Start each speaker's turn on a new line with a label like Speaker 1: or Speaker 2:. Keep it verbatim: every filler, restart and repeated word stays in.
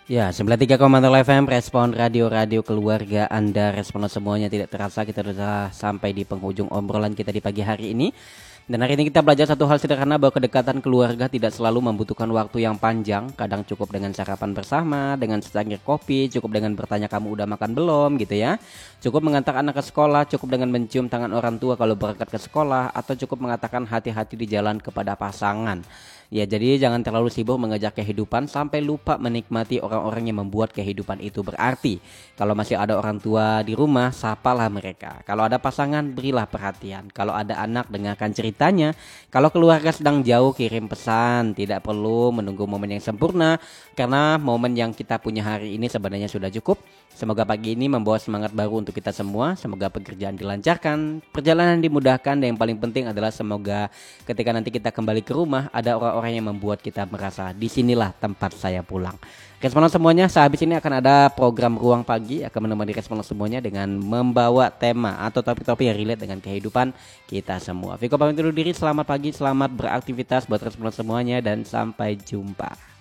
Speaker 1: Ya, sembilan puluh tiga koma nol F M, respon radio-radio keluarga Anda, respon semuanya tidak terasa. Kita sudah sampai di penghujung obrolan kita di pagi hari ini. Dan hari ini kita belajar satu hal sederhana, bahwa kedekatan keluarga tidak selalu membutuhkan waktu yang panjang. Kadang cukup dengan sarapan bersama, dengan secangkir kopi, cukup dengan bertanya kamu udah makan belum gitu ya. Cukup mengantar anak ke sekolah, cukup dengan mencium tangan orang tua kalau berangkat ke sekolah, atau cukup mengatakan hati-hati di jalan kepada pasangan. Ya, jadi jangan terlalu sibuk mengejar kehidupan sampai lupa menikmati orang-orang yang membuat kehidupan itu berarti. Kalau masih ada orang tua di rumah, sapalah mereka. Kalau ada pasangan, berilah perhatian. Kalau ada anak, dengarkan ceritanya. Kalau keluarga sedang jauh, kirim pesan. Tidak perlu menunggu momen yang sempurna, karena momen yang kita punya hari ini sebenarnya sudah cukup. Semoga pagi ini membawa semangat baru untuk kita semua. Semoga pekerjaan dilancarkan, perjalanan dimudahkan, dan yang paling penting adalah semoga ketika nanti kita kembali ke rumah, ada orang-orang yang membuat kita merasa disinilah tempat saya pulang. Responan semuanya, sehabis ini akan ada program Ruang Pagi akan menemani responan semuanya dengan membawa tema atau topik-topik yang relate dengan kehidupan kita semua. Viko pamit undur diri, selamat pagi, selamat beraktivitas buat responan semuanya, dan sampai jumpa.